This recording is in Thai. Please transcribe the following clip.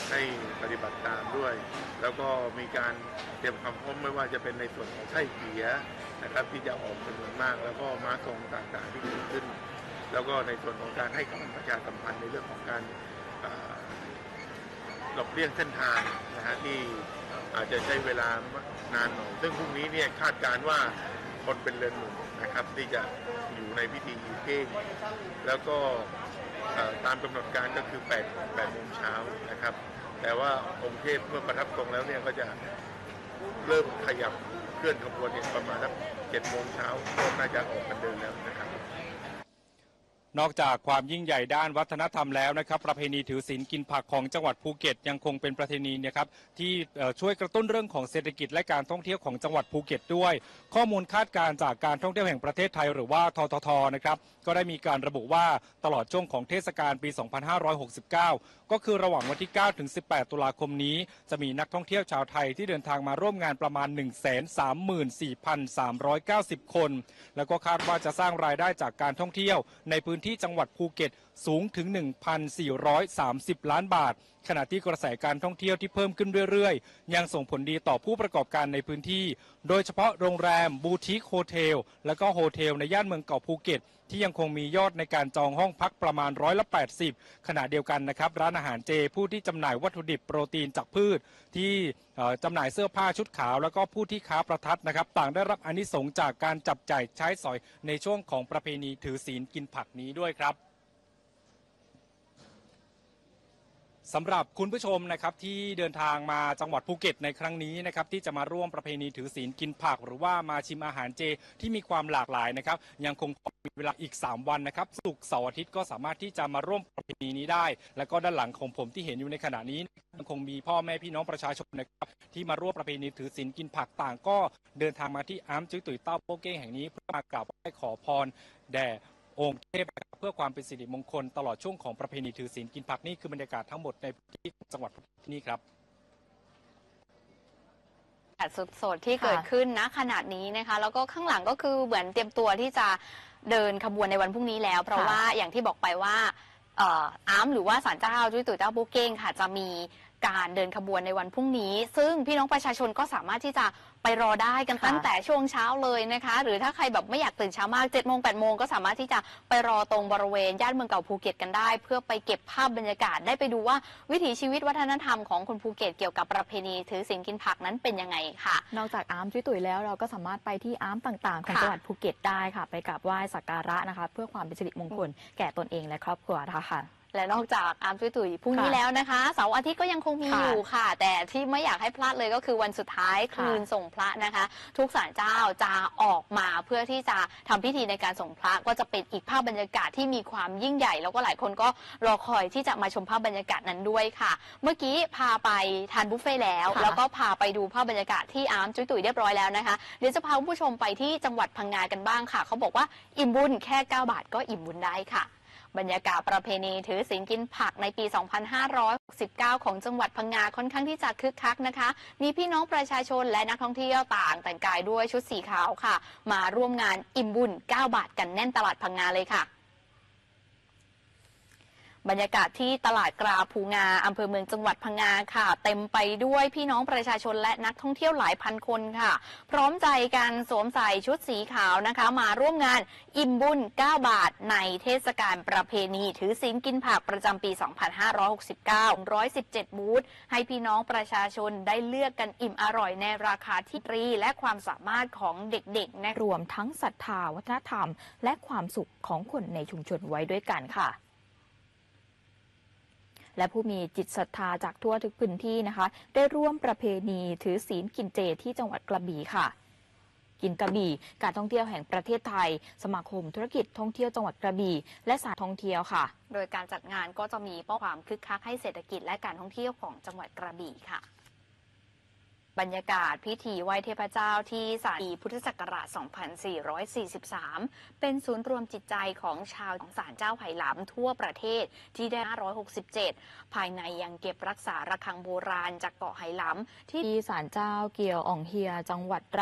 ให้ปฏิบัติตามด้วยแล้วก็มีการเตรียมความพร้อมไม่ว่าจะเป็นในส่วนของไส้เกียนะครับที่จะออกจำนวนมากแล้วก็ม้าทรงต่างๆที่เกิดขึ้นแล้วก็ในส่วนของการให้การประชาสัมพันธ์ในเรื่องของการหลบเลี่ยงเส้นทางนะฮะที่อาจจะใช้เวลานานหน่อยซึ่งพรุ่งนี้เนี่ยคาดการณ์ว่าคนเป็นเรือนหมื่นนะครับที่จะอยู่ในพิธียูเก้งแล้วก็ตามกำหนดการก็คือ8 โมงเช้านะครับแต่ว่าองค์เทพเมื่อประทับทรงแล้วเนี่ยก็จะเริ่มขยับเคลื่อนขบวนเนี่ยประมาณสัก7 โมงเช้าก็น่าจะออกกันเดินแล้วนะครับนอกจากความยิ่งใหญ่ด้านวัฒนธรรมแล้วนะครับประเพณีถือศีลกินผักของจังหวัดภูเก็ตยังคงเป็นประเพณีนะครับที่ช่วยกระตุ้นเรื่องของเศรษฐกิจและการท่องเที่ยวของจังหวัดภูเก็ตด้วยข้อมูลคาดการณ์จากการท่องเที่ยวแห่งประเทศไทยหรือว่าทททนะครับก็ได้มีการระบุว่าตลอดช่วงของเทศกาลปี 2569 ก็คือระหว่างวันที่ 9 ถึง 18 ตุลาคมนี้จะมีนักท่องเที่ยวชาวไทยที่เดินทางมาร่วมงานประมาณ 134,390 คนแล้วก็คาดว่าจะสร้างรายได้จากการท่องเที่ยวในพื้นที่จังหวัดภูเก็ตสูงถึง 1,430 ล้านบาทขณะที่กระแสการท่องเที่ยวที่เพิ่มขึ้นเรื่อยๆยังส่งผลดีต่อผู้ประกอบการในพื้นที่โดยเฉพาะโรงแรมบูติกโฮเทลและก็โฮเทลในย่านเมืองเก่าภูเก็ตที่ยังคงมียอดในการจองห้องพักประมาณ80%ขณะเดียวกันนะครับร้านอาหารเจผู้ที่จำหน่ายวัตถุดิบโปรตีนจากพืชที่จำหน่ายเสื้อผ้าชุดขาวแล้วก็ผู้ที่ค้าประทัดนะครับต่างได้รับอานิสงส์จากการจับจ่ายใช้สอยในช่วงของประเพณีถือศีลกินผักนี้ด้วยครับสำหรับคุณผู้ชมนะครับที่เดินทางมาจังหวัดภูเก็ตในครั้งนี้นะครับที่จะมาร่วมประเพณีถือศีลกินผักหรือว่ามาชิมอาหารเจที่มีความหลากหลายนะครับยังคงมีเวลาอีก3 วันนะครับศุกร์เสาร์อาทิตย์ก็สามารถที่จะมาร่วมประเพณีนี้ได้แล้วก็ด้านหลังของผมที่เห็นอยู่ในขณะนี้ยังคงมีพ่อแม่พี่น้องประชาชนนะครับที่มาร่วมประเพณีถือศีลกินผักต่างก็เดินทางมาที่อาร์มจุ้ยตุ๋ยเต้าโป้เก้งแห่งนี้เพื่อมากราบไหว้ขอพรแด่องค์เทพเพื่อความเป็นสิริมงคลตลอดช่วงของประเพณีถือศีลกินผักนี่คือบรรยากาศทั้งหมดในพื้นที่จังหวัดที่นี่ครับสดๆที่เกิดขึ้นณขณะนี้นะคะแล้วก็ข้างหลังก็คือเหมือนเตรียมตัวที่จะเดินขบวนในวันพรุ่งนี้แล้วเพราะว่าอย่างที่บอกไปว่าอาร์มหรือว่าศาลเจ้าจุ้ยตุ๋ยเต้าโป้เก้งค่ะจะมีการเดินขบวนในวันพรุ่งนี้ซึ่งพี่น้องประชาชนก็สามารถที่จะไปรอได้กันตั้งแต่ช่วงเช้าเลยนะคะหรือถ้าใครแบบไม่อยากตื่นเช้ามาก7 โมง 8 โมงก็สามารถที่จะไปรอตรงบริเวณย่านเมืองเก่าภูเก็ตกันได้เพื่อไปเก็บภาพบรรยากาศได้ไปดูว่าวิถีชีวิตวัฒนธรรมของคนภูเก็ตเกี่ยวกับประเพณีถือศีลกินผักนั้นเป็นยังไงค่ะนอกจากอาร์มจุ้ยตุ๋ยแล้วเราก็สามารถไปที่อาร์มต่างๆของจังหวัดภูเก็ตได้ค่ะไปกราบไหว้สักการะนะคะเพื่อความเป็นสิริมงคลแก่ตนเองและครอบครัวค่ะและนอกจากอาร์มจุ้ยตุ๋ยพรุ่งนี้แล้วนะคะเสาร์อาทิตย์ก็ยังคงมีอยู่ค่ะแต่ที่ไม่อยากให้พลาดเลยก็คือวันสุดท้ายคืนส่งพระนะคะทุกศาลเจ้าจะออกมาเพื่อที่จะทำพิธีในการส่งพระก็จะเป็นอีกภาพบรรยากาศที่มีความยิ่งใหญ่แล้วก็หลายคนก็รอคอยที่จะมาชมภาพบรรยากาศนั้นด้วยค่ะเมื่อกี้พาไปทานบุฟเฟ่แล้วก็พาไปดูภาพบรรยากาศที่อาร์มจุ้ยตุ๋ยเรียบร้อยแล้วนะคะเดี๋ยวจะพาผู้ชมไปที่จังหวัดพังงากันบ้างค่ะเขาบอกว่าอิ่มบุญแค่9 บาทก็อิ่มบุญได้ค่ะบรรยากาศประเพณีถือศีลกินผักในปี 2569 ของจังหวัดพังงาค่อนข้างที่จะคึกคักนะคะมีพี่น้องประชาชนและนักท่องเที่ยวต่างแต่งกายด้วยชุดสีขาวค่ะมาร่วมงานอิ่มบุญ9 บาทกันแน่นตลาดพังงาเลยค่ะบรรยากาศที่ตลาดกราภูงาอำเภอเมืองจังหวัดพังงาค่ะเต็มไปด้วยพี่น้องประชาชนและนักท่องเที่ยวหลายพันคนค่ะพร้อมใจกันสวมใส่ชุดสีขาวนะคะมาร่วมงานอิ่มบุญ9 บาทในเทศกาลประเพณีถือศีลกินผักประจำปี 2569 117 บูธให้พี่น้องประชาชนได้เลือกกันอิ่มอร่อยในราคาที่ฟรีและความสามารถของเด็กๆนะรวมทั้งศรัทธาวัฒนธรรมและความสุขของคนในชุมชนไว้ด้วยกันค่ะและผู้มีจิตศรัทธาจากทั่วทุกพื้นที่นะคะได้ร่วมประเพณีถือศีลกินเจที่จังหวัดกระบี่ค่ะกินกระบี่การท่องเที่ยวแห่งประเทศไทยสมาคมธุรกิจท่องเที่ยวจังหวัดกระบี่และสถานท่องเที่ยวค่ะโดยการจัดงานก็จะมีเป้าหมายคึกคักให้เศรษฐกิจและการท่องเที่ยวของจังหวัดกระบี่ค่ะบรรยากาศพิธีไหว้เทพเจ้าที่ศาลพุทธศักราช 2443 เป็นศูนย์รวมจิตใจของชาวศาลเจ้าไหหลำทั่วประเทศที่ได้ 567 ภายในยังเก็บรักษาระฆังโบราณจากเกาะไหหลำที่ศาลเจ้าเกียวอ่องเฮียจังหวัด